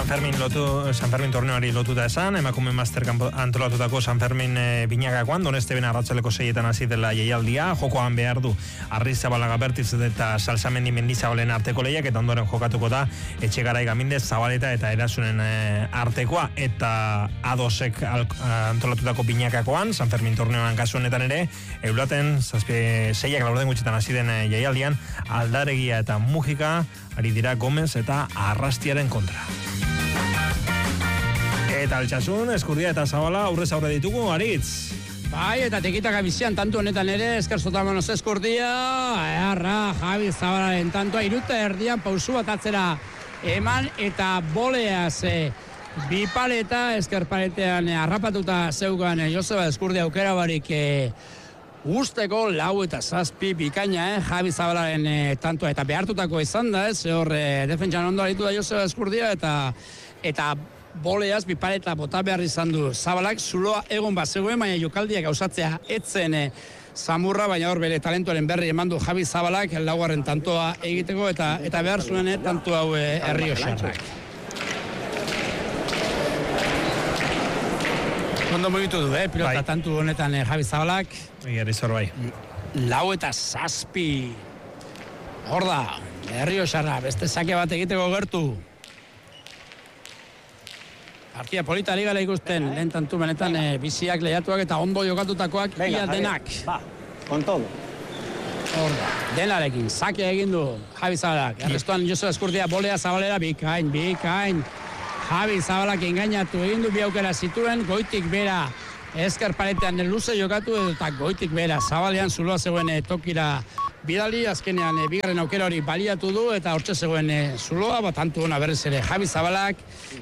San Fermin torneoari lotuta esan, emakume master antolatutako San Fermin binagakoan, Donesteben arratsaleko 6etan hasi dela jaialdia, jokoan behar du Arrizabalaga Bertiz eta Salsamendi Mendizabalen arteko lehiak, eta ondoren jokatuko da Etxegarai Gamindez, Zabaleta eta Erasunen artekoa, eta Adosek antolatutako binagakoan, San Fermin torneoan kasu honetan ere, Eulaten 6ak laurden gutxitan hasi den jaialdian, Aldaregia eta Mujika ari dira Gomez eta Arrastiaren kontra. Eta Altsasun, Eskurdia eta Zabala aurrez aurre ditugu, Aritz. Bai, eta tekitaka bizian tanto honetan ere, Esker Sotamanoz Eskurdia, Javi Zabalaren tantoa, 3:30 pausu bat atzera eman, eta boleaz bi paleta, Esker paletean harrapatuta zeugan Joseba Eskurdia aukera barik usteko 4-7 bikaina, Javi Zabalaren tantoa, eta behartutako izan da, hor defentsan ondo aritu da Joseba Eskurdia, eta boleaz bipaleta bota behar izan du Zabalak, zuloa egon bat zegoen, baina jokaldiak gauzatzea etzen zamurra, baina hor bere talentuaren berri eman du Javi Zabalak, laugarren tantoa egiteko, eta behar zuen tanto hau Errioxarrak. Ondo mugitu du, pilota tantu honetan Javi Zabalak. Igarri zor bai. 4-7. Hor da, Errioxarra, beste sake bat egiteko gertu. Partida polita ari gara ikusten, lehen tantu benetan biziak lehiatuak eta ondo jokatutakoak ia denak. Va, con todo. Hor da, denarekin, sake egin du Javi Zabalak. Errestuan Joseba Eskurdia bolea Zabalera, bikain. Javi Zabalak engainatu egin du bi aukera zituen, goitik bera Esker paletean luze jokatu eta goitik bera Zabalean zuloa zegoen tokira bidali, azkenean bigarren aukera hori baliatu du eta hortxe zegoen zuloa, tantu ona berriz ere Javi Zabalak,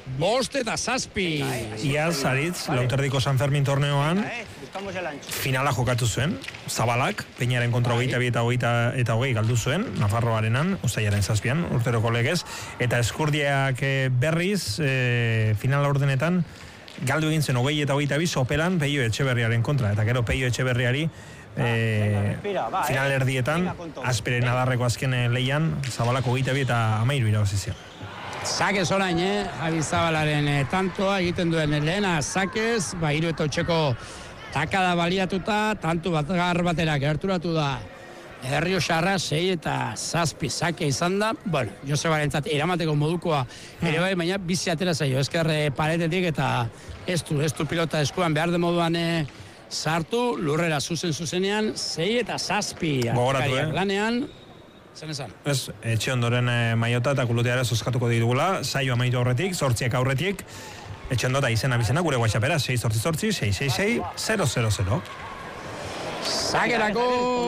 5-7. Iaz, Aritz, lauterdiko San Fermin torneoan, finala jokatu zuen, Zabalak, Peñaren kontra 22 eta 20 galdu zuen, Nafarroarenan, Uztailaren 7an, urteroko legez, eta Eskurdiak berriz, finala ordenetan, galdu egin zen 20 eta 22 Sopelan Peio Etxeberriaren kontra, eta gero Peio Etxeberriari final erdietan, Asperen adarreko azken lehian, Zabalak 22 eta 13 irabazizion. Sakez orain, Javi Zabalaren tantoa egiten duen lehena Sakez, 3 eta 8ko takada baliatuta, tantu batera gerturatu da Errioxarra 6 eta 7 sake izan da. Bueno, Josebarentzat eramateko modukoa ere bai, baina bizi atera zaio Esker paretetik eta ez du pilota eskuan behar de moduan sartu, lurrera zuzenean 6 eta 7 gogoratu, lanean. Zen esan? Ez, etxe ondoren maiota eta kuluteara zozkatuko ditugula, saio amaitu aurretik, 8 aurretik, etxe ondota izena bizena, gure WhatsAppera, 688-666-000. Sakerako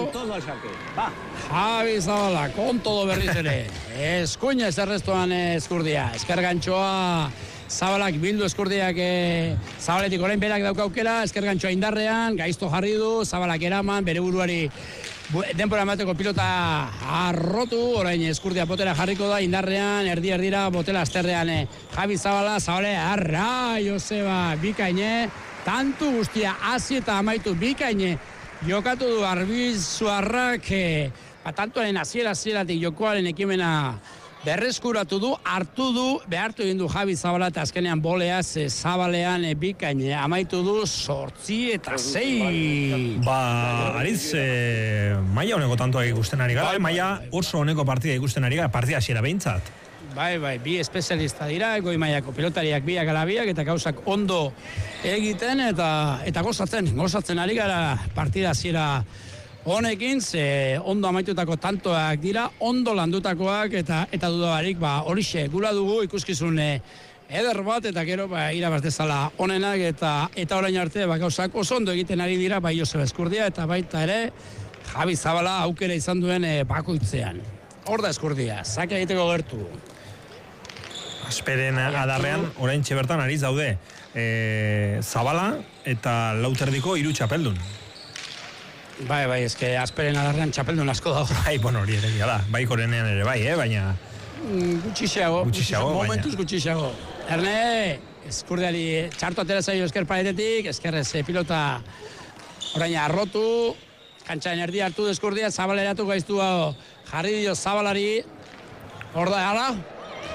Javi Zabala, con todo berriz ere. Eskuina ez errestuan Eskurdia. Esker gantxoa Zabalak bildu Eskurdiak Zabaletik orain berak dauka aukera, esker gantxoa indarrean, gaizto jarri du, Zabalak eraman, bere buruari denbora emateko pilota arrotu, orain Eskurdia botera jarriko da, indarrean, erdira, botela azterrean Javi Zabala, arra, Joseba, bikaine, tantu guztia, hasi eta amaitu bikaine, jokatu du Arbizuarrak, tantoaren hasieratik jokoaren ekimena berreskuratu du, behartu egin du Javi Zabala eta azkenean boleaz Zabalean bikaine amaitu du 8 eta 6. Aritz, maila honeko tantoak ikusten ari gara, maila oso honeko partida ikusten ari gara, partida hasiera behintzat. Bai, bi espezialista dira, goi mailako pilotariak biak ala biak, eta gauzak ondo egiten, eta gozatzen ari gara partida hasiera honekin, ondo amaitutako tantoak dira, ondo landutakoak, eta dudabarik, horixe, gula dugu ikuskizun eder bat, eta gero, irabaz dezala honenak, eta orain arte, gauzak oso ondo egiten ari dira, Joseba Eskurdia, eta baita ere, Javi Zabala aukera izan duen bakoitzean. Hor da Eskurdia, sake egiteko gertu. Asperen adarrean, orain txebertan ariz daude, Zabala eta lauterdiko 3 txapeldun. Bai, eske Asperen adarrean txapeldun asko dago. Hori ere da, bai korenean ere bai, baina... Gutxixeago, momentuz gutxixeago. Erne, Eskurdiari txartu atera zaio Esker paretetik, Eskerrez pilota orain arrotu, kantxaren erdi hartu Eskurdia, Zabaleratu gaiztu jarri dio Zabalari, hor da,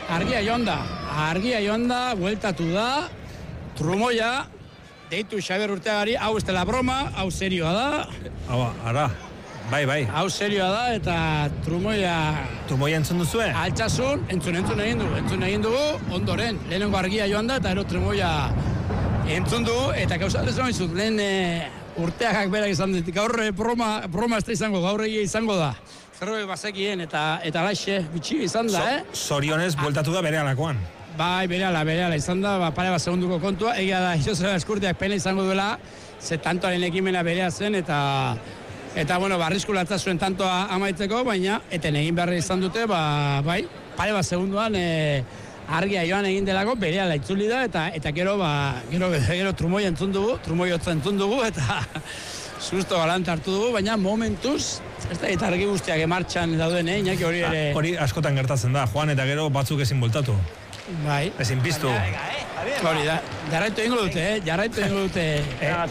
argia joan da, bueltatu da, trumoia, deitu Xabier Urteagari, hau ez dela broma, hau serioa da. Hau, ara, bai. Hau serioa da, eta trumoia... Trumoia entzun duzue? Altsasun, entzun egin dugu, ondoren, lehenengo argia joan da, eta ero trumoia entzun dugu, eta gauza desan izut, lehen Urteagak berak izan dit, gaur broma ez da izango, gaur egia izango da. Zerbait bazekien, eta laixe, bitxi izan da, Zorionez, bueltatu da bere alakoan. Bai, berehala izan da, pare bat segunduko kontua, egia da, Joseba Eskurdiak pena izango duela, ze tantoaren ekimena berea zen, eta bueno, arriskulatza zuen tantoa amaitzeko, baina, eten egin behar izan dute, bai, pare bat segunduan, argia joan egin delako, berehala itzuli da, eta gero trumoia entzun dugu, eta susto galanta hartu dugu, baina momentuz, ez da, eta argi guztiak emartxan dauden, Iñaki hori ere... Hori askotan gertatzen da, Juan, eta gero batzuk ezin bueltatu. Bai. Ezin piztu. Hori da, jarraitu egingo dute,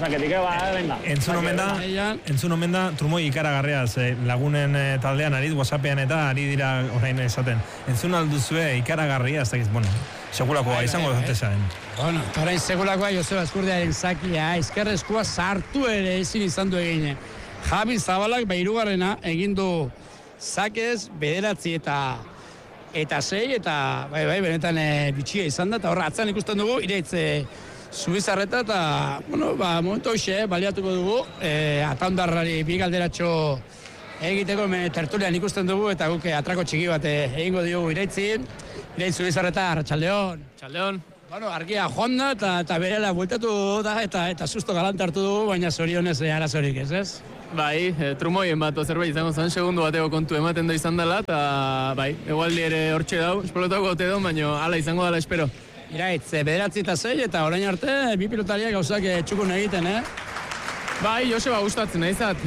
Entzun omen da, trumoi ikaragarriaz, lagunen taldean ari, WhatsAppean eta ari dira orain esaten. Entzun alduzue ikaragarria, ez dakiz, bueno, segulakoa izango dute zaren. Bueno, orain segulakoa Joseba Eskurdiaren zakia, ezkerrezkoa sartu ere ezin izan du egin. Javi Zabalak hirugarrena egin du zakez, 9 eta 6, eta bai, benetan bitxia izan da, eta horra atzan ikusten dugu, ireitz Zubizarreta, eta, bueno, momentu hoxe, baliatuko dugu, ataundarrari bi galderatxo egiteko tertulian ikusten dugu, eta guk atrako txiki bat egingo diogu ireitz Zubizarreta, Arratsaldeon. Arratsaldeon. Bueno, argia joan da, eta berela bueltatu da, eta susto galanta hartu dugu, baina zorionez arazorik ez? Bai, trumoien bat zerbait izango zen, segundu bateko kontu ematen da izan dela, eta bai, egualdi ere hortxe dau, esplotako gote dau, baina hala izango dela espero. Iraitz, 9 eta 6, eta orain arte, bi pilotariak gauzak txukun egiten, Bai, Joseba gustatzen izat.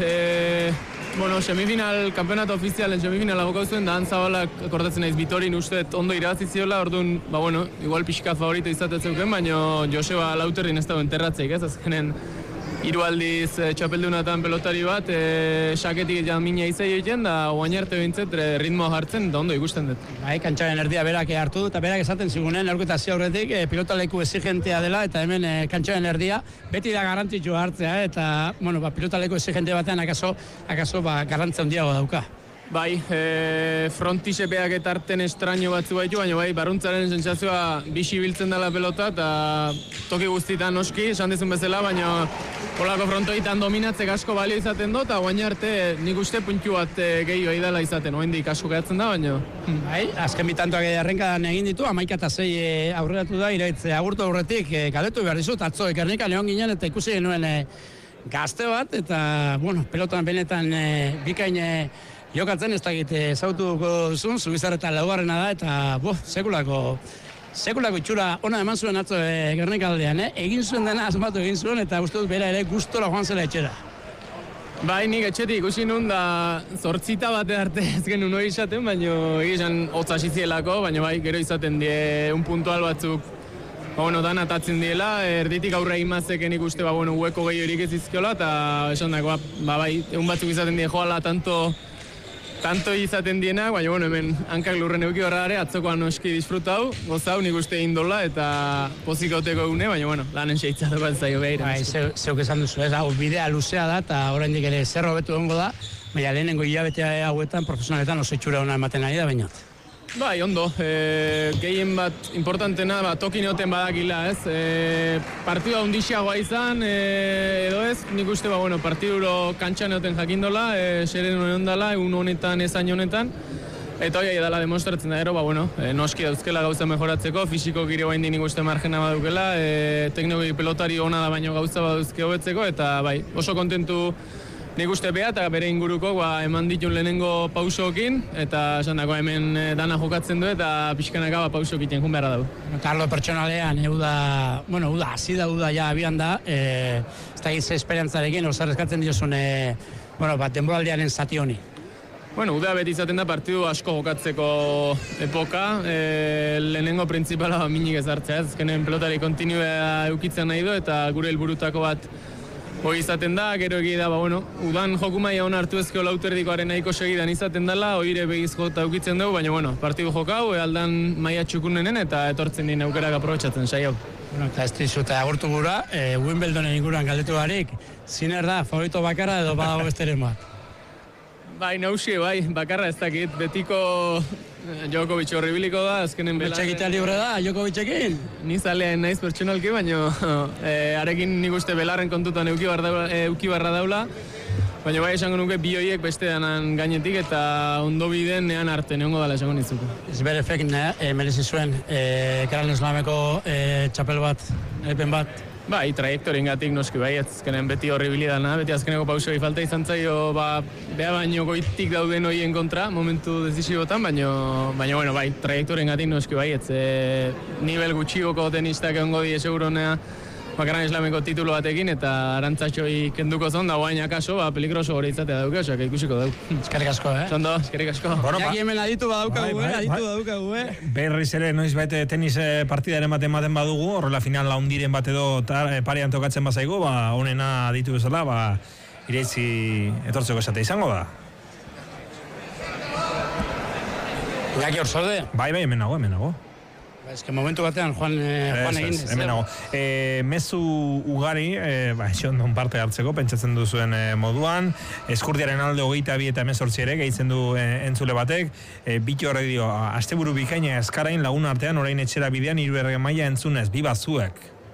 Semifinal, kampeonato ofizialen semifinala bokau zuen, da Zabalak akordatzen naiz Bitorin usteet ondo irabaziziola, orduan, igual pixka favorito izatetzeuken, baina Joseba Lauterrin ez dago enterratzeik, ez? Azkenen, 3 aldiz txapeldunatan pelotari bat, saketik jamina izai egiten, da oain arte bintzet ritmoa jartzen, da ondo ikusten dut. Bai, kantxaren erdia berak hartu du, eta berak esaten zigunen, aurketazio aurretik, pilotaleku exigentea dela, eta hemen kantxaren erdia, beti da garrantzitsua hartzea, eta, pilotaleku exigente batean akaso garrantzia handiago dauka. Bai, frontisepeak eta arten estraño batzu baitu, baina bai, barruntzaren sentsazioa bixi biltzen dela pelota, eta toki guztietan noski, esan dizun bezala, baina polako frontoitan dominatzek asko balio izaten dut, eta guain arte nik uste puntu bat gehiago dela izaten, oendik asko gehatzen da, baina... Bai, azken bitantoak arrenkadan egin ditu, 11 eta 6 aurreratu da, iraitz agurtu aurretik, galdetu behar dizut, atzo Gernika Leon ginen, eta ikusi genuen gazte bat, eta, pelotan benetan bikain jokatzen, ez dakit zautuko duzun, Zubizarreta laugarrena da, eta sekulako itxura ona eman zuen atzo Gernika aldean, egin zuen dena asmatu egin zuen, eta uste dut bera ere gustora joan zela etxera. Bai, nik etxetik ikusi nun da 8 bate arte ez genuen hori izaten, baina egizan hotza zizielako, baina bai, gero izaten die un puntual batzuk dan atatzen diela, erditik aurre imazeken ikuste, hueko gehi horik ez izkiola, eta esan dagoa, bai, egun batzuk izaten die joala tanto izaten dienak, baina hemen hankak lurren euki horrare, atzokoan noski disfrutau, gozau, nik uste indolak, eta pozikauteko egune, baina lanen seitzatuko zaio behira. Bai, zeuk esan duzu, hau bidea luzea da, eta oraindik ere zerro betu egongo da, baina lehenengo hilabetea hauetan, profesionaletan oso itxura ona ematen ari da, baina. Bai, ondo, gehien bat importantena, toki neoten badakila, ez? Partidua hundixiagoa izan, edo ez, nik uste, partiduro kantxan neoten jakindola, seren honen dela, egun honetan, ezain honetan, eta hori edala demostratzen da, noski dauzkela gauza mejoratzeko, fisiko gire guain nik uste margena badukela, teknologi pelotari ona da baino gauza baduzke hobetzeko, eta bai, oso kontentu nik uste beha, eta bere inguruko eman ditun lehenengo pausoekin, eta esan dago hemen dana jokatzen du, eta pixkanaka pausok iten jun beharra dugu. Arlo pertsonalean, uda hasi da, uda ja abian da, ez da gize esperantzarekin, osarrezkatzen diozun, denboraldiaren zati honi. Uda beti izaten da partidu asko jokatzeko epoka, lehenengo printzipala minik ezartzea, ezkenen pelotari kontinua eukitzen nahi du, eta gure helburutako bat hoi izaten da, gero egia da, udan joku maila hona hartu ezkeo lauterdikoaren nahiko segidan izaten dela, oire begiz jota ukitzen dugu, baina, partidu jokau, aldan maila txukunenen eta etortzen din aukerak aprobetxatzen saiau. Eta ez dizute agurtu gura, Wimbledonen inguruan galdetu barik, ziner da, favorito bakarra edo badago besteren bat? Bai, nausie, bakarra ez dakit, betiko Djokovic horribiliko da, azkenen belar... Betxekitea libre da, Djokovicekin? Ni zalean naiz pertsonalki, baina arekin nik uste belarren kontutan euki barra daula, baina bai esango nuke bi hoiek beste danan gainetik eta ondo biden nean arte, neongo dala esango nitzuko. Ez bere efek, merezi zuen, Grand Slameko txapel bat, epen bat? Bai, trajektorien gatik noski bai, azkenen beti horribili dana, beti azkeneko pausoi falta izan zaio, beha baino goitik dauden hoien kontra, momentu desisibotan, baina bai, trajektorien gatik noski bai, nivel gutxigoko tenistak egongo die seguronea, Gran Slameko titulu batekin, eta arantzatxoi kenduko zon, da guain akaso, peligroso gore izatea dauke, osak ikusiko dauk. Eskerrik asko, Zondo, eskerrik asko. Jaki hemen aditu badaukagu, Berriz ere, noiz baite tenis partidaren baten badugu, horrela final laundiren bat edo parean tokatzen bazaigu, honena aditu bezala, ireitzi etortzeko esate izango da. Jaki hor zaude? Bai, hemen nago. Ez que momentu batean Juan egin. Hemen nago. Mezu ugari, xondon parte hartzeko, pentsatzen duzuen moduan, Eskurdiaren alde 22 eta 18 ere, gehitzen du entzule batek, biti horre dio, asteburu bikaina eskarain lagun artean, orain etxera bidean, 3. maila entzunez, biba zuek.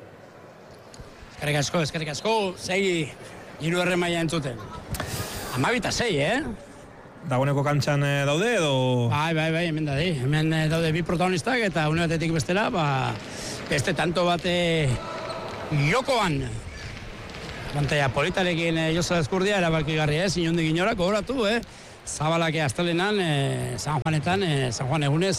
Eskerrik asko, segi 3. maila entzuten. 12-6, Dagoeneko kantxan daude edo... Bai, hemen daude bi protagonistak eta une batetik bestela, beste tanto bate jokoan. Pantalla politarekin Josa Eskurdia erabakigarria, inondik inora, gogoratu, Zabalak astelenan, San Juan egunez,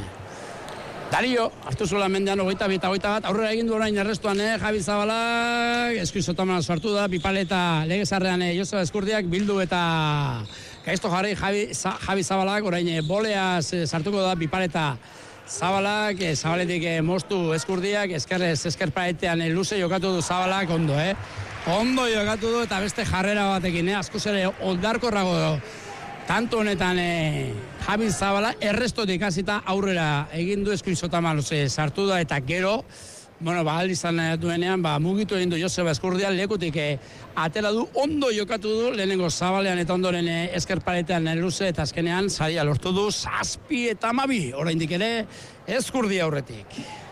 Dario, hartu zuela mendean 22 bat, aurrera egin du orain errestuan, Javi Zabalak, eskuizotamana sartu da, Pipaleta legezarrean Josa Eskurdiak bildu eta... Gaizto jarri Javi Zabalak, orain boleaz sartuko da Pipaleta Zabalak, Zabaletik moztu Eskurdiak, eskerpaetean luze jokatu du Zabalak, ondo, Ondo jokatu du eta beste jarrera batekin, askoz ere oldarkorrago du. Tanto honetan Javi Zabala errestotik hasita aurrera egin du eskuizotaman luze sartu da eta gero, aldizan duenean, mugitu egin du Joseba Eskurdia, lekutik atera du, ondo jokatu du, lehenengo Zabalean eta ondoren eskerparetean luze, eta azkenean saria lortu du, 7 eta 12, oraindik ere Eskurdia aurretik.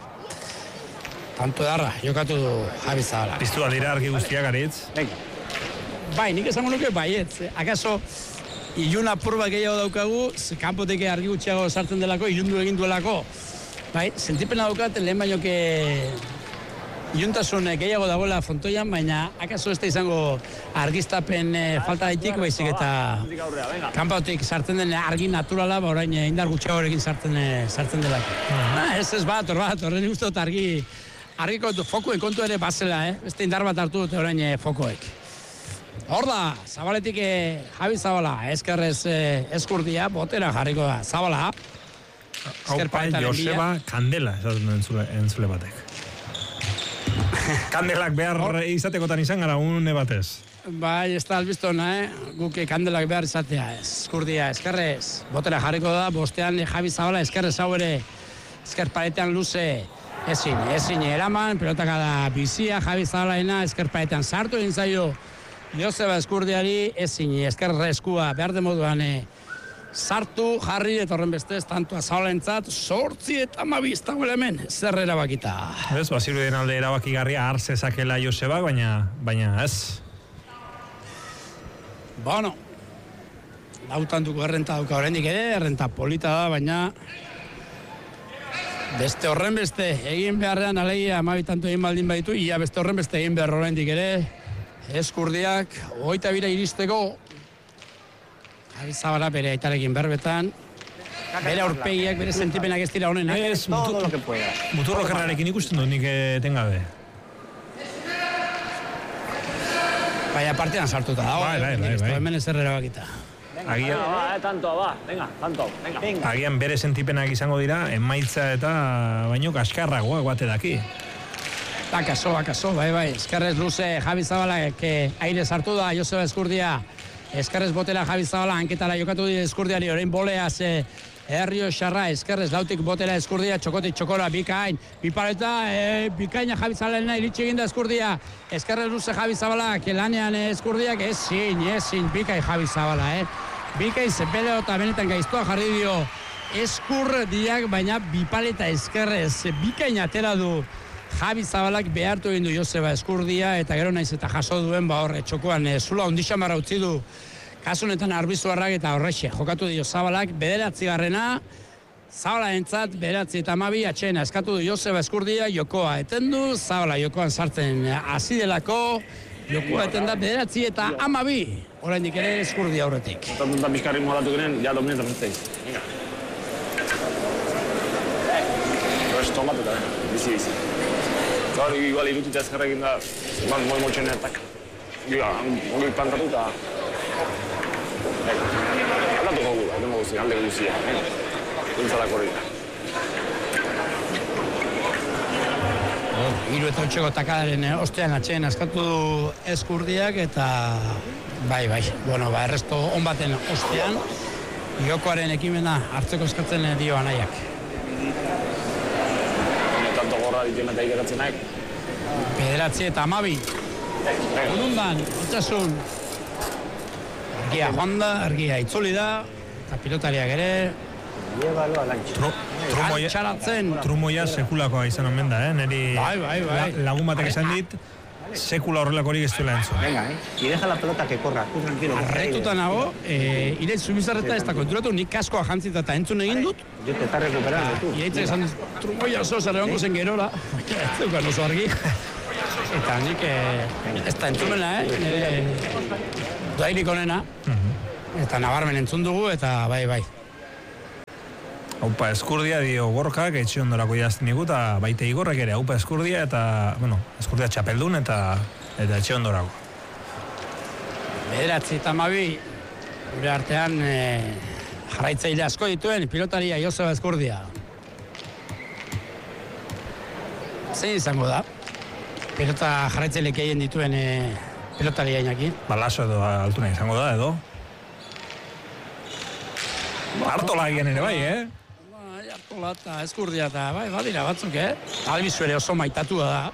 Tanto darra, jokatu du Javi Zabala. Piztu aldira argi guztiak aritz? Bai, nik esango nuke baietz. Akaso, ilun apur bat gehiago daukagu, kanpotik argi gutxiago sartzen delako, ilundu egin duelako. Bai, sentipena daukat, lehen bainoke iluntasun gehiago dagoela frontoian, baina akaso ez da izango argiztapen falta daitik, baizik eta kanpotik sartzen den argi naturala, orain indar gutxiagorekin sartzen delako. Ez bat, horren guztot argiko fokoen kontu ere bazela, beste indar bat hartu dute orain fokoek. Hor da, Zabaletik Javi Zabala, eskerrez Eskurdia, botera jarriko da, Zabala. Haupa, Joseba Kandela, esaten entzule batek. Kandelak behar izatekotan izan gara, une batez. Bai, ez da albiztona, guk kandelak behar izatea, Eskurdia, eskerrez. Botera jarriko da, bostean Javi Zabala, eskerrez hau ere, eskerparetean luze, ezin eraman, pelotaka da bizia, Javi Zabalaena, eskerparetean sartu egin zaio, Joseba Eskurdiari, ezin, eskerrezkua, behar de moduan, sartu, jarri, eta horren bestez, tantua Zabalentzat, 8 eta 12 dagoela hemen, zer erabakita. Ez, bazirudien alde erabakigarria hartzezakela Joseba, baina ez. Lautantuko errenta dauka horrendik ere, errenta polita da, baina beste horren beste, egin beharrean alegia 12 tanto egin baldin baditu, ia beste horren beste egin behar horrendik ere, Eskurdiak, 22 iristeko, Javi Zabala bere aitarekin berbetan, bere aurpegiak, bere sentipenak ez dira honenak. Ez, muturro karrarekin ikusten dut nik etengabe. Baina partean sartuta da. Bai. Hemen ez errera bakita. Agian bere sentipenak izango dira, emaitza eta baino kaskarragoa guate daki. Akaso, bai. Eskerrez luze Javi Zabalak aire sartu da, Joseba Eskurdia. Eskerrez botela Javi Zabala, hanketara jokatu di Eskurdiari, orain boleaz Herrio Xarra, eskerrez lautik botela Eskurdia, txokotik txokora, bikain, bipaleta, bikaina Javi Zabalena iritsi eginda Eskurdia. Eskerrez luze Javi Zabalak, lanean Eskurdiak, ezin, bikain Javi Zabala, Bikain zepeleo eta benetan gaiztoa jarri dio Eskurdiak, baina bipaleta eskerrez, bikain atera du Javi Zabalak behartu egin du Joseba Eskurdia, eta gero naiz eta jaso duen, horre txokoan zula ondixamarra utzi du kasunetan Arbizuarrak, eta horrexe jokatu dio Zabalak, 9. Zabala entzat, 9:12, atxena eskatu du Joseba Eskurdia, jokoa etendu, Zabala jokoan sartzen hasi delako, jokoa etenda 9:12, oraindik ere Eskurdia aurretik. Tanto bizkarri modatu genen, ja domineta zentei. Venga. Pues tomatuta, bizi. Gaur igual irutita ezkerrekin da, moi motxenetak. Ongi plantatuta. Aldatuko gu, alde guzia. Guntzalako hori da. Hiru eta utxeko takadaren ostean atxeen askatu du Eskurdiak, eta bai, erresto on baten ostean, jokoaren ekimena hartzeko eskatzen dio anaiak. Tanto gorra dituen eta ikeratzen nahi. 9:12. Onundan, itxasun. Argia joan da, argia itzuli da, eta pilotariak ere. Trumoia sekulakoa izan omen da, neri lagun batek esan dit, sekula horrelakorik ez duela entzun. Venga, y deja la pelota que corra, tú tranquilo. Arretuta nago, ire zubizarreta ez da konturatu, nik kaskoa jantzita eta entzun egin dut. Yo te está recuperando, tú. Ireitzak esan dut, Trumoia oso zarregongo zen gerora, ez dukan oso argi. Eta nik ez da entzumena, nire duairik onena, eta nabarmen entzun dugu, eta bai. Haupa Eskurdia dio Gorkak, etxe ondorako jazten digu, eta baite Igorrek ere, haupa Eskurdia, eta, Eskurdia txapeldun, eta etxe ondorako. 9:12, gure artean jarraitzaile asko dituen pilotaria Joseba Eskurdia. Zein izango da? Pilota jarraitzaile gehien dituen pilotaria inakin. Laso edo altuna izango da, edo? Artola egin ere bai, Artola eta Eskurdia eta bai, badira batzuk, Albizu ere oso maitatua da.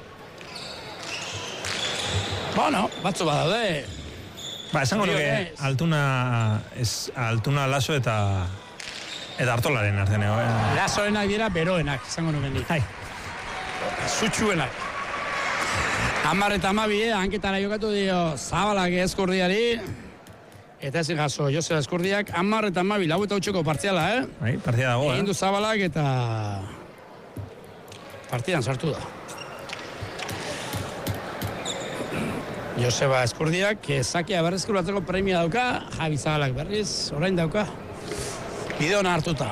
Batzu badaude. Esango nuke altuna Laso eta Artolaren artean, Lasoenak dira beroenak, esango nuke nik. Zutxuenak. 10:12, hanketara jokatu dio Zabalak Eskurdiari. Eta ezin jaso Joseba Eskurdiak, 10:12, 4:8 partziala, Bai, partia dago, Egin du Zabalak eta partidan sartu da. Joseba Eskurdiak, zakia berreskuratzeko premia dauka, Javi Zabalak berriz, orain dauka. Bideona hartuta.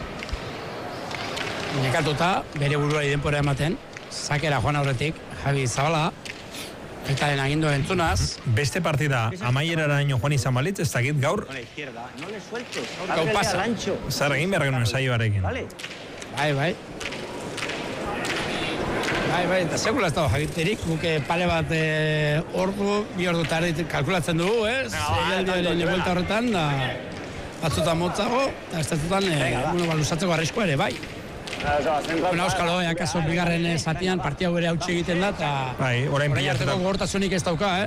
Nekatuta, bere buruari denpora ematen, zakera joan aurretik, Javi Zabala, eta den agindua entzunaz. Beste partida, amaieraraino joan izan balitz, ez dakit gaur. No le sueltes, Gau pasa. Zer egin behar genuen saioarekin. Vale. Bai, eta sekula ez dago jakiterik, guke pale bat ordu, 2 ordu tarditik kalkulatzen dugu, Zeialdiaren buelta horretan, da batzutan motzago, eta ez datutan luzatzeko arriskoa ere, bai. Euskalo, akaso bigarren zatian partia bere hautsi egiten da, eta orain arteko gogortasunik ez dauka,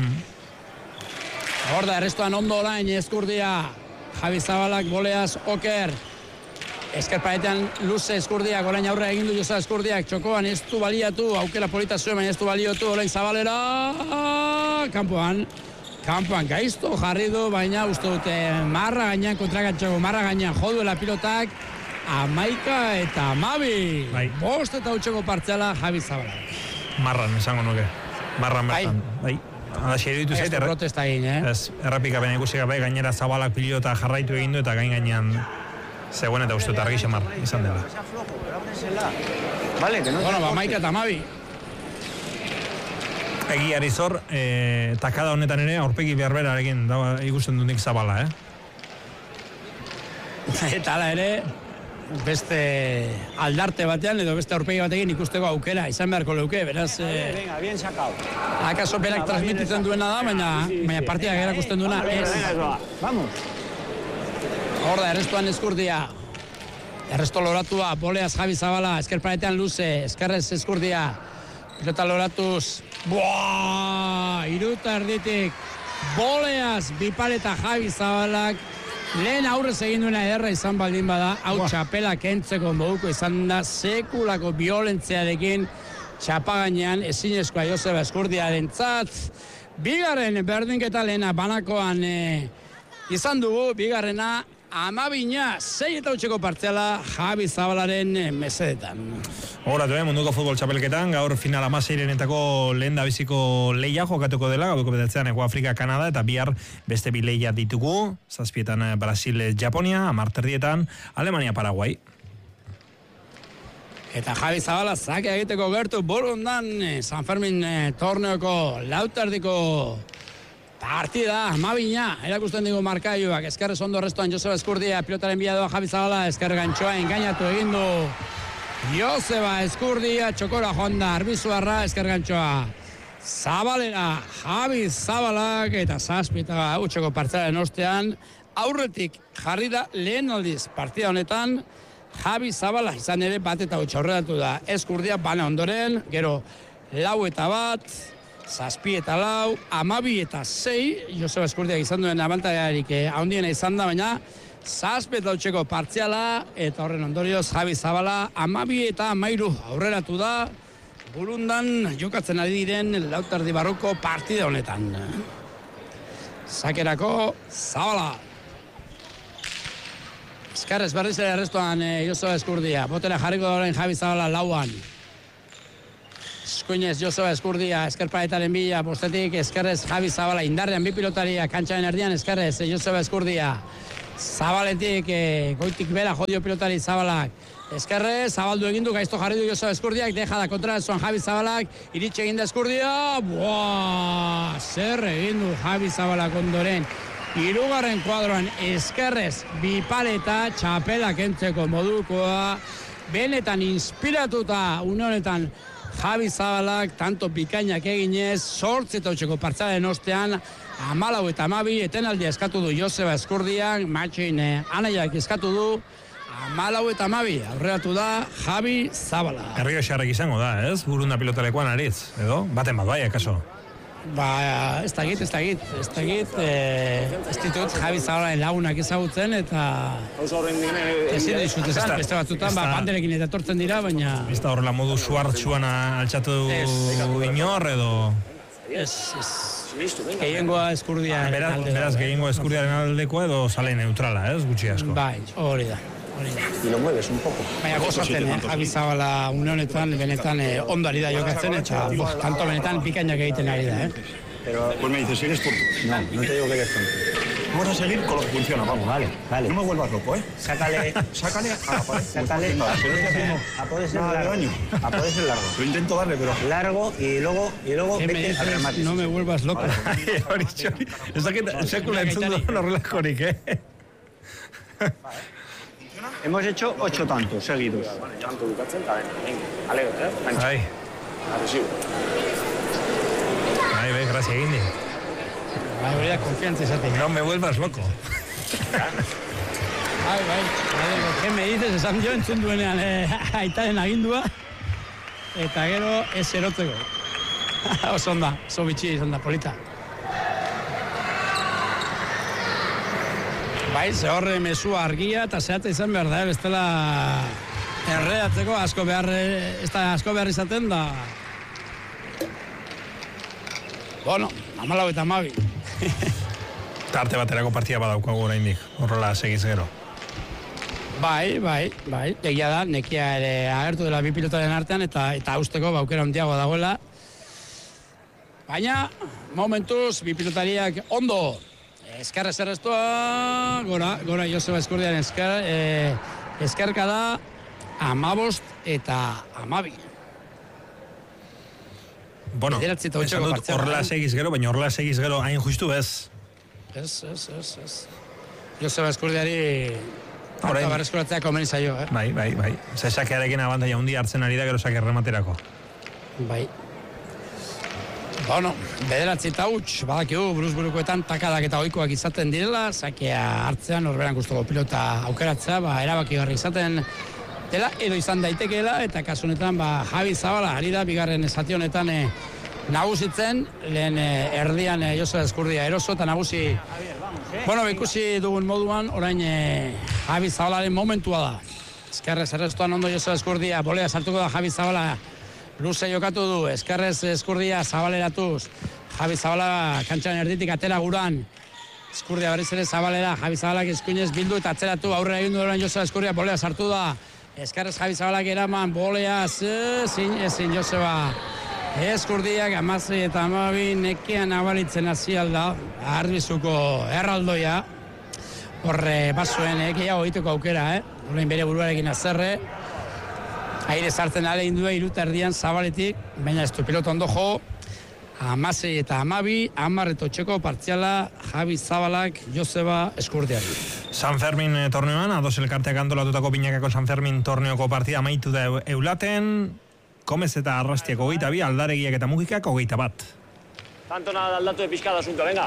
Hor da, errestuan ondo orain Eskurdia, Javi Zabalak boleaz, oker. Eskerpaetean luze Eskurdiak, orain aurre egin du Joseba Eskurdiak, txokoan ez du baliatu, aukera polita zuen, baina ez du baliatu, orain Zabalera, kanpoan gaizto jarri du, baina uste dute marra gainean, kontragatxago marra gainean joduela pilotak, 11:12. 5 eta 8 partziala Javi Zabalak. Marran, esango nuke. Marran bertan. Bai. Hala xeritu zait, protesta egin, errepikapen ikusi gabe, gainera Zabalak pilota jarraitu egin du, eta gainean zegoen eta uste dut argi xamar izan dela. Vale, que no. 5 eta 12. Egiari zor, takada honetan ere, aurpegi berberarekin ikusten dut nik Zabala, Eta hala ere, beste aldarte batean edo beste aurpegi batekin ikusteko aukera izan beharko leuke, beraz... Venga, bien sacado. Akaso berak transmititzen duena da, baina partidak erakusten duena ez. Vamos. Hor da, errestuan Eskurdia. Erresto loratua, boleaz Javi Zabala, eskerparetean luze, eskerrez Eskurdia. Pilota loratuz, iruta erditik, boleaz bipaleta Javi Zabalak, lehen aurrez egin duena ederra izan baldin bada, hau txapela kentzeko moduko izan da, sekulako violentziarekin txapagainean ezinezkoa Joseba Eskurdiaren tzat. Bigarren berdinketa lehena banakoan izan dugu, bigarrena Amabina, 6-8 partziala Javi Zabalaren mesedetan. Horatu, munduko futbol txapelketan, gaur final 16-renetako lehen da biziko leia jokatuko dela, gauduko bedatzean Ego Afrika, Kanada, eta bihar beste bi leia ditugu, 7 Brasil, Japonia, 10 Alemania, Paraguay. Eta Javi Zabala zake egiteko gertu burundan San Fermin torneoko lautardiko partida, Amabina, erakusten digu markaioak, eskerrez ondo restoan Joseba Eskurdia, pilotaren biladoa Javi Zabala, esker gantxoa engainatu egin du Joseba Eskurdia, txokora joan da, arbizuarra, esker gantxoa Zabalera, Javi Zabalak, eta 7-8 partzaren ostean, aurretik jarri da lehen aldiz partida honetan, Javi Zabala, izan ere bat eta 8 horretatu da, Eskurdia bana ondoren, gero 4-1, 7-4, 12-6, Joseba Eskurdiak izan duen abantaiarik handiena izan da, baina 7-8 partziala, eta horren ondorioz Javi Zabala 12-13 aurreratu da, burundan jokatzen ari diren lautardi barruko partida honetan. Sakerako Zabala. Eskarrez berriz ere arrestuan Joseba Eskurdia, botera jarriko da orain Javi Zabala lauan. Eskuinez Joseba Eskurdia, eskerparetaren bila, bostetik eskerrez Javi Zabala, indarrean bi pilotaria, kantxaren erdian eskerrez Joseba Eskurdia. Zabaletik, goitik bera jodio pilotari Zabalak. Eskerrez, zabaldu egindu, gaizto jarri du Joseba Eskurdiak, deja da kontra zuan Javi Zabalak, iritxe egin da Eskurdia, zer egin du Javi Zabalak ondoren. Hirugarren kuadroan eskerrez, bipaleta, txapela kentzeko modukoa, benetan inspiratuta, une honetan, Javi Zabalak, tanto bikainak eginez, 8-8 partzalen ostean, 14-12, etenaldia eskatu du Joseba Eskurdiak, matxin anaiak eskatu du, 14-12, aurreratu da Javi Zabala. Herrio xarrek izango da, ez? Burunda pilotalekoan aritz, edo? Baten bat bai, akaso? Ez dakit, ez ditut Javi Zabalaren lagunak ezagutzen, eta ezin dizut esan, beste batzutan, banderekin eta etortzen dira, baina... Ez da horrela modu suartxuan altxatu inor, edo... Ez, gehiengoa Eskurdia... Beraz, gehiengoa Eskurdiaren aldekoa edo sale neutrala, ez? Gutxi asko. Bai, hori da. Y lo mueves un poco. Baina gozatzen, Javi Zabala une honetan, benetan ondari da jokatzen, eta tanto benetan pikainak egiten ari da, Pero, pues me dices, si eres tonto. No, no te digo que eres tonto. Vamos a seguir con lo que funciona, vamos. Vale. No me vuelvas loco, ¿eh? Sácale. Sácale a la pared. Sácale. A poder ser largo. A poder ser largo. Lo intento darle, pero... Largo y luego vete al remate. No me vuelvas loco. Hori, ez dakit, sekula entzun duen horrelakorik, Hemos hecho 8 tantos seguidos. Tanto bukatzen, eta alegre, Bai, agresivo. bai, grazia egin di. Bai, hori da, konfiantza izaten. No me vuelvas loco. Bai, ¿qué me dices? Esan jo entzun duenean aitaren agindua, eta gero ez erotzeko. Oso onda, oso bitxi izan da, polita. Bai, ze horre mesua argia eta zehatza izan behar da, bestela erreatzeko asko behar izaten da. Bueno, 14-12. Tarte baterako partida badaukagu oraindik, horrela segiz gero. Bai. Egia da, nekia ere agertu dela bi pilotaren artean eta usteko aukera handiago dagoela. Baina, momentuz, bi pilotariak ondo. Eskerrez erreztua, gora Joseba Eskurdiaren eskerka da 15 eta 12. Bueno, esan dut horrela segiz gero, baina horrela segiz gero hain justu ez. Ez. Joseba Eskurdiari Horta barreskuratzea komeni zaio, Bai. Sakearekin abantaia hundi hartzen ari da gero sake rematerako. Bai. Bueno, bederatzi eta huts, badakigu, buruz-burukoetan takadak eta ohikoak izaten direla, sakea hartzean, horberan guztoko pilota aukeratzea, erabaki garri izaten dela, edo izan daitekeela, eta kasu honetan, Javi Zabala, ari da, bigarren esati honetan nagusitzen, lehen erdian Joseba Ezkurdia eroso, eta nagusi, ikusi dugun moduan, orain Javi Zabalaren momentua da. Eskerrez errestuan ondo Joseba Ezkurdia, bolea sartuko da Javi Zabala, luze jokatu du, Eskerrez Ezkurdia zabaleratuz, Javi Zabala kantxan erditik atera guran, Ezkurdia berriz ere Zabalera, Javi Zabalak eskuinez bildu eta atzeratu, aurrera egin du orain Joseba Ezkurdia, bolea sartu da, Eskerrez Javi Zabalak eraman, bolea, ezin Joseba Ezkurdiak, 16 eta 12 nekean abalitzen hasi alda, arbizuko erraldoia, horre basuen gehiago egiteko aukera, horrein bere buruarekin azerre, aire sartzen alegin du iruta erdian Zabaletik, baina ez du pilota ondo jo, 16 eta 12, 10 etotxeko partziala Javi Zabalak Joseba Ezkurdiari. San Fermin torneoan, ados elkarteak antolatutako Binakako San Fermin torneoko partida amaitu da eulaten, Komez eta Arrastiako 22, Aldaregiak eta Mugikak 21. Tanto nada aldatu de pizkada asunto, venga.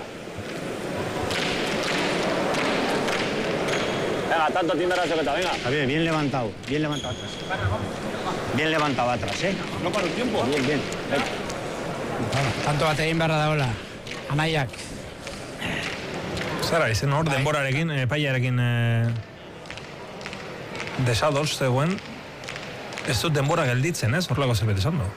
Venga, tanto tienda la chaqueta, venga. Javier, bien levantado atrás. Bien levantado atrás, No para un tiempo. Bien. Tanto bat egin beharra dagoela, anaiak. Zara, izen hor, denborarekin, epaiarekin desados zegoen, ez dut denbora gelditzen, ez? Horlako zerbait esan du.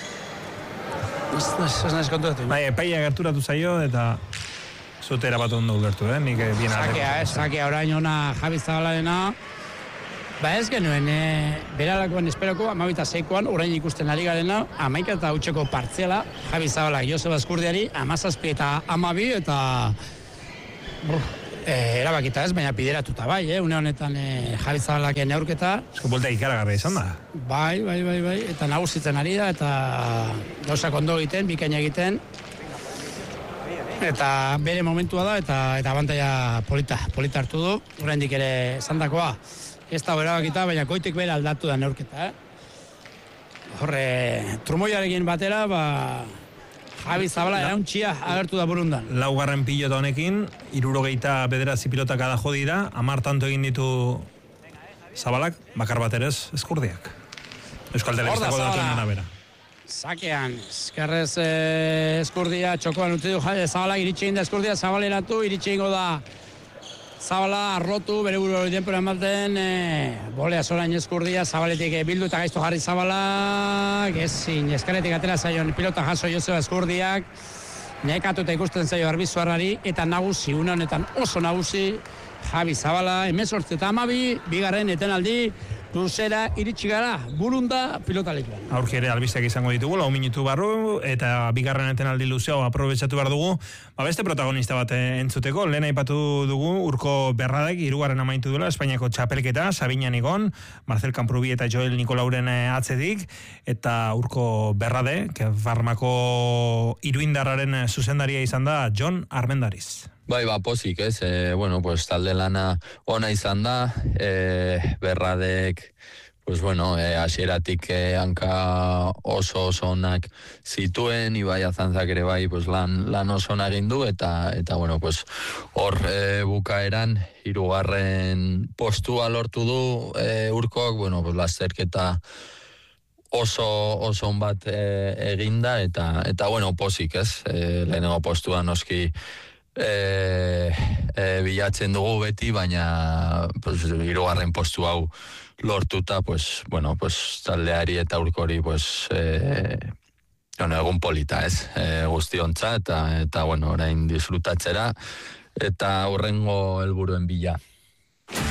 Ez nahiz kontuetu. Bai, epaia gerturatu zaio eta zutera bat ondo ulertu, nik bien arreko. Sakea orain ona Javi Zabalarena. Ez genuen, beralakoan esperoko, 12-6koan, orain ikusten ari garena, 11 eta hutseko partziala, Javi Zabalak Joseba Ezkurdiari, 17 eta 12, eta erabakita ez, baina pideratuta bai, une honetan Javi Zabalaken neurketa. Eskubolta ikaragarra izan da. Bai, eta nagusitzen ari da, eta gauzak ondo egiten, bikaina egiten, eta bere momentua da, eta abantaia polita hartu du, oraindik ere esandakoa. Ez da erabakita, baina koitik bere aldatu da neurketa, Horre, trumoiarekin batera, Javi Zabala erauntxia agertu da burundan. Laugarren pilota honekin, 69 pilotak ada jo dira, 10 tanto egin ditu Zabalak, bakar bat ere Ezkurdiak. Euskal Telebistako datuen arabera. Sakean, Eskerrez Ezkurdia, txokoan utzi du Zabalak, iritsi egin da Ezkurdia, Zabaleratu, iritsi egingo da Zabala arrotu, bere buru hori denpura ematen, bolea zorain Ezkurdia, Zabaletik bildu eta gaizto jarri Zabalak, ezin, Ezkerretik atera zaion pilota jaso Joseba Ezkurdiak, nekatu eta ikusten zaio arbizuarrari, eta nagusi, une honetan oso nagusi, Javi Zabala, 18 eta 12, bigarren etenaldi, luzera iritsi gara, burunda pilotalekuan. Aurki ere albisteak izango ditugu, 4 minutu barru, eta bigarren etenaldi luzeo aprobetxatu behar dugu. Beste protagonista bat entzuteko, lehen aipatu dugu Urko Berradek, 3. amaitu duela, Espainiako txapelketa, Sabinan igon, Marcel Camprubi eta Joel Nikolauren atzetik, eta Urko Berrade, Farmako iruindarraren zuzendaria izan da, Jon Armendariz. Bai, pozik, ez? Talde lana ona izan da, Berradek, hasieratik hanka oso onak zituen, Ibai Azantzak ere bai, lan oso egin du, eta hor bukaeran, 3. postua lortu du, Urkok, lasterketa oso bat eginda, eta pozik, ez? Lehenengo postua noski bilatzen dugu beti, baina 3. postu hau lortuta, taldeari eta Urkori egun polita, ez? Guztiontza, eta orain disfrutatzera, eta hurrengo helburuen bila.